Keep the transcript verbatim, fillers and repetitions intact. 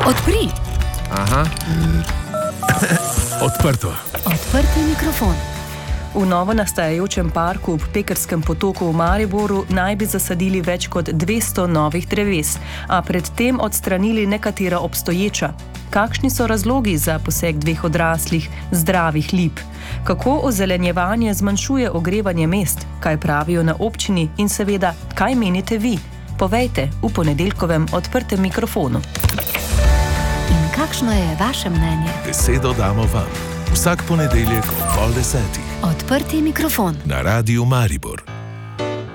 Odpri. Aha. Odprto. Odprti mikrofon. V novo nastajajočem parku ob Pekerskem potoku v Mariboru naj bi zasadili več kot dvesto novih dreves, a predtem odstranili nekatera obstoječa. Kakšni so razlogi za poseg dveh odraslih, zdravih lip? Kako ozelenjevanje zmanjšuje ogrevanje mest? Kaj pravijo na občini in seveda, kaj menite vi? Povejte v ponedeljkovem odprtem mikrofonu. In kakšno je vaše mnenje? Besedo damo vam. Vsak ponedeljek ob pol desetih. Odprti mikrofon. Na Radiu Maribor.